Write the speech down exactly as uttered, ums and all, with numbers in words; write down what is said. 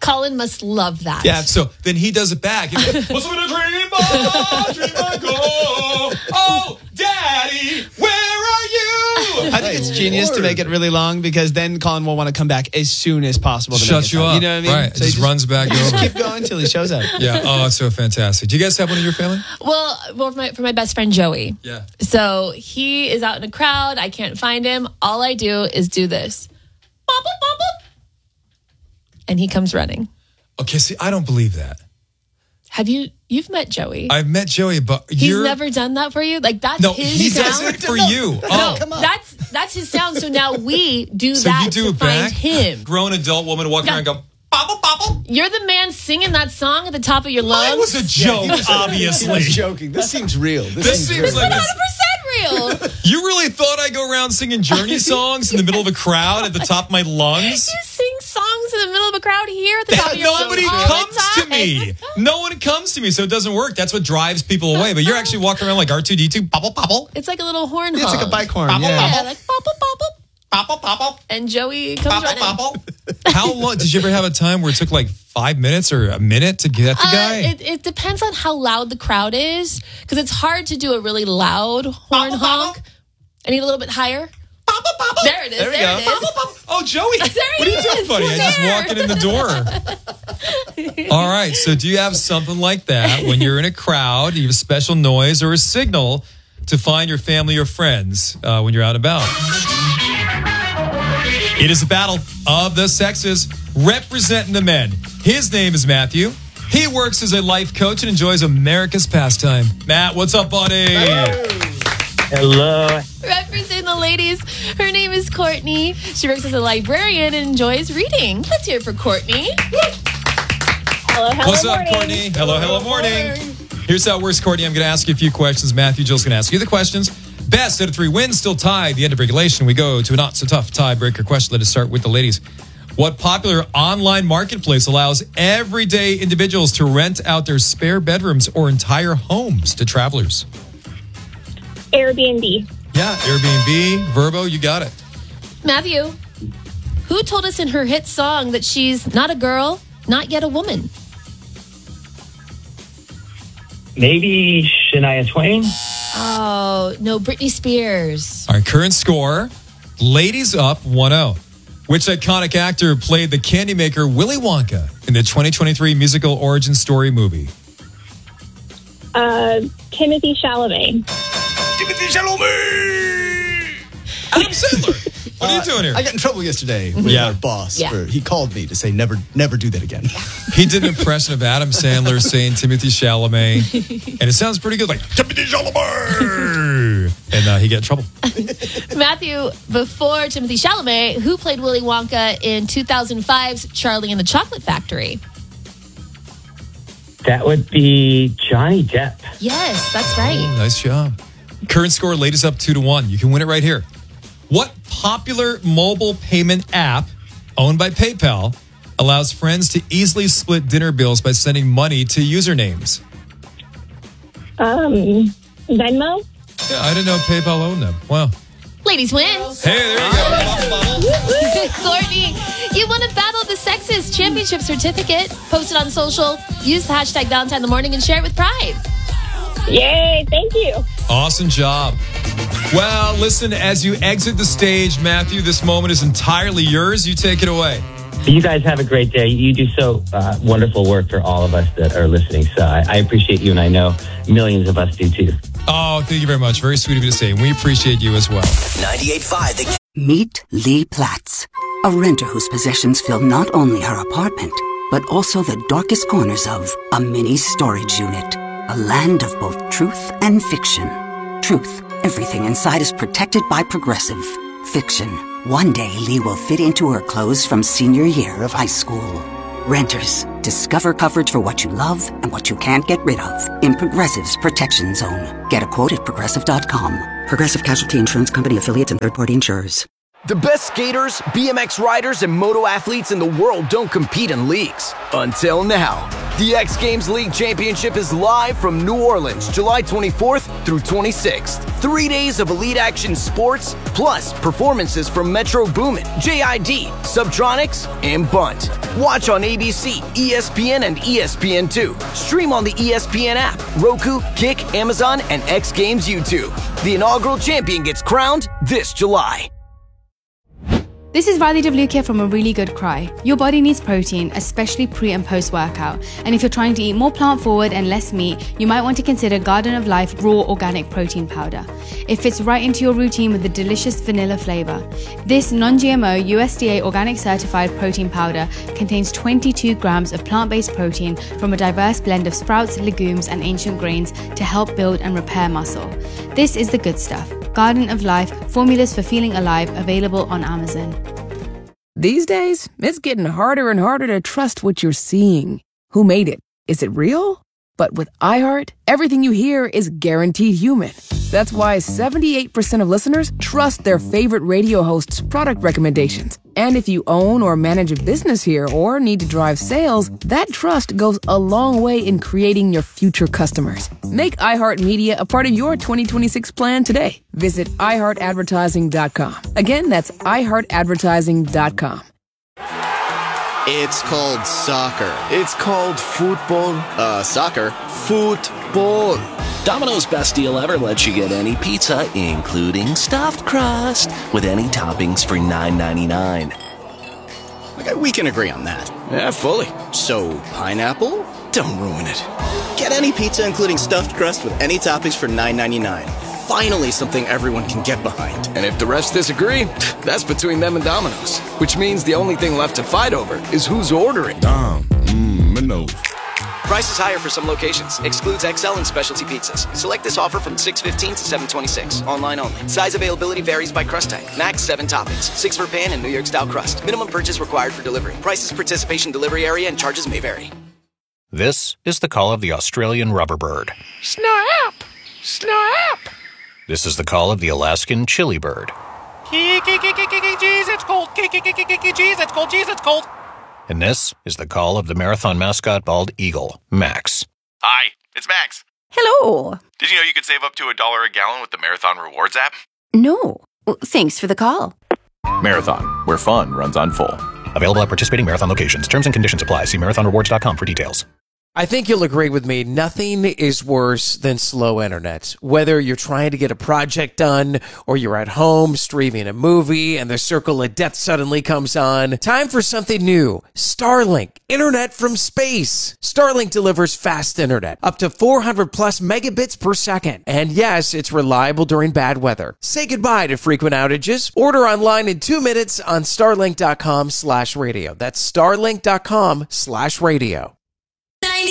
Colin must love that. Yeah, so then he does it back. He's like, what's with a dream on, dream on, go? Oh, Daddy, where are you? I think it's genius to make it really long because then Colin will want to come back as soon as possible. To Shut make it you sound. up. You know what I mean? Right. So It just runs back Just over. keep going until he shows up. Yeah. Oh, it's so fantastic. Do you guys have one in your family? Well, well for, my, for my best friend Joey. Yeah. So he is out in a crowd. I can't find him. All I do is do this. Bop, bop, bop, bop. And he comes running. Okay, see, I don't believe that. Have you, you've met Joey. I've met Joey, but He's you're... never done that for you? Like, that's No, his he sound? does it for you. Oh. No, that's, that's his sound. So now we do So that you do to it find back? him. Grown adult woman walking Yeah. around and go, bobble, bobble. You're the man singing that song at the top of your lungs. Mine was a joke, He was obviously. joking. This seems real. This, This seems, seems real. like one a- hundred percent real. You really thought I'd go around singing Journey songs in the middle of a crowd at the top of my lungs? You sing songs in the middle of a crowd here at the top of your Nobody lungs all comes the to time. me. No one comes to me, so it doesn't work. That's what drives people away. But you're actually walking around like R two D two, bobble, bobble, It's like a little horn It's honk. like a bike horn. Bobble, Yeah. Yeah, like bop, bop, bop, bop. bobble, bobble, And Joey comes bobble, running. bobble. How long? Did you ever have a time where it took like five minutes or a minute to get the Uh, guy? it, it depends on how loud the crowd is, because it's hard to do a really loud horn Bobble, honk. bobble. I need a little bit higher. Bobble, bobble. There it is. There There, we it go. is. Bobble, bobble. Oh, Joey. There What are you he doing, is. buddy? He's I just there. walking in the door. All right. So do you have something like that when you're in a crowd? Do you have a special noise or a signal to find your family or friends uh, when you're out and about? It is a battle of the sexes representing the men. His name is Matthew. He works as a life coach and enjoys America's pastime. Matt, what's up, buddy? Hello. Representing the ladies, her name is Courtney. She works as a librarian and enjoys reading. Let's hear it for Courtney. Hello, hello, What's up, morning. Courtney? Hello, hello, morning. Here's how it works, Courtney. I'm going to ask you a few questions. Matthew, Jill's going to ask you the questions. Best out of three wins, still tied. The end of regulation, we go to a not-so-tough tiebreaker question. Let us start with the ladies. What popular online marketplace allows everyday individuals to rent out their spare bedrooms or entire homes to travelers? Airbnb. Yeah, Airbnb, Verbo, you got it. Matthew, who told us in her hit song that she's not a girl, not yet a woman? Maybe Shania Twain? Oh, no, Britney Spears. Our current score, ladies up one oh. Which iconic actor played the candy maker Willy Wonka in the twenty twenty-three musical origin story movie? Uh, Timothy Chalamet. Timothy Chalamet! Adam Sandler! What are you doing here? I got in trouble yesterday with Yeah. our boss. Yeah. For, he called me to say never, never do that again. He did an impression of Adam Sandler saying Timothy Chalamet, and it sounds pretty good, like Timothy Chalamet, and uh, he got in trouble. Matthew, before Timothy Chalamet, who played Willy Wonka in two thousand five's Charlie and the Chocolate Factory? That would be Johnny Depp. Yes, that's right. Nice job. Current score, ladies up two to one. You can win it right here. What popular mobile payment app owned by PayPal allows friends to easily split dinner bills by sending money to usernames? Um, Venmo. Yeah, I didn't know PayPal owned them. Wow. Ladies win. Hey, there you go. Courtney, you won a Battle of the Sexes championship certificate. Post it on social. Use the hashtag Valentine in the Morning and share it with pride. Yay, thank you. Awesome job. Well, listen, as you exit the stage, Matthew, this moment is entirely yours. You take it away. You guys have a great day. You do so uh, wonderful work for all of us that are listening. So I, I appreciate you, and I know millions of us do too. Oh, thank you very much. Very sweet of you to say. And we appreciate you as well. ninety-eight point five The Meet Lee Platts, a renter whose possessions fill not only her apartment, but also the darkest corners of a mini storage unit. A land of both truth and fiction. Truth, everything inside is protected by Progressive. Fiction, one day Lee will fit into her clothes from senior year of high school. Renters, discover coverage for what you love and what you can't get rid of in Progressive's Protection Zone. Get a quote at Progressive dot com. Progressive Casualty Insurance Company affiliates and third-party insurers. The best skaters, B M X riders, and moto athletes in the world don't compete in leagues. Until now. The X Games League Championship is live from New Orleans, July twenty-fourth through twenty-sixth. Three days of elite action sports, plus performances from Metro Boomin, J I D, Subtronics, and Bunt. Watch on A B C, E S P N, and E S P N two. Stream on the E S P N app, Roku, Kick, Amazon, and X Games YouTube. The inaugural champion gets crowned this July. This is Riley Devlukia from A Really Good Cry. Your body needs protein, especially pre and post workout. And if you're trying to eat more plant forward and less meat, you might want to consider Garden of Life Raw Organic Protein Powder. It fits right into your routine with a delicious vanilla flavor. This non-G M O U S D A organic certified protein powder contains twenty-two grams of plant-based protein from a diverse blend of sprouts, legumes, and ancient grains to help build and repair muscle. This is the good stuff. Garden of Life, formulas for feeling alive, available on Amazon. These days, it's getting harder and harder to trust what you're seeing. Who made it? Is it real? But with iHeart, everything you hear is guaranteed human. That's why seventy-eight percent of listeners trust their favorite radio host's product recommendations. And if you own or manage a business here or need to drive sales, that trust goes a long way in creating your future customers. Make iHeartMedia a part of your twenty twenty-six plan today. Visit i heart advertising dot com. Again, that's i heart advertising dot com. It's called soccer. It's called football. Uh, soccer. Football. Domino's Best Deal Ever lets you get any pizza, including stuffed crust, with any toppings for nine ninety-nine. Okay, we can agree on that. Yeah, fully. So, pineapple? Don't ruin it. Get any pizza, including stuffed crust, with any toppings for nine ninety-nine. Finally, something everyone can get behind. And if the rest disagree, that's between them and Domino's. Which means the only thing left to fight over is who's ordering. Dom, mmm, Minos. Price is higher for some locations. Excludes X L and specialty pizzas. Select this offer from six fifteen to seven twenty-six. Online only. Size availability varies by crust type. Max seven toppings. Six for pan and New York style crust. Minimum purchase required for delivery. Prices, participation, delivery area, and charges may vary. This is the call of the Australian rubberbird. Snap! Snap! This is the call of the Alaskan chili bird. Jeez, it's cold. Jeez, it's cold. Jeez, it's cold. And this is the call of the marathon mascot bald eagle, Max. Hi, it's Max. Hello. Did you know you could save up to a dollar a gallon with the Marathon Rewards app? No. Well, thanks for the call. Marathon, where fun runs on full. Available at participating Marathon locations. Terms and conditions apply. See marathon rewards dot com for details. I think you'll agree with me, nothing is worse than slow internet. Whether you're trying to get a project done or you're at home streaming a movie and the circle of death suddenly comes on, time for something new. Starlink, internet from space. Starlink delivers fast internet, up to four hundred plus megabits per second. And yes, it's reliable during bad weather. Say goodbye to frequent outages. Order online in two minutes on starlink dot com slash radio. That's starlink dot com slash radio.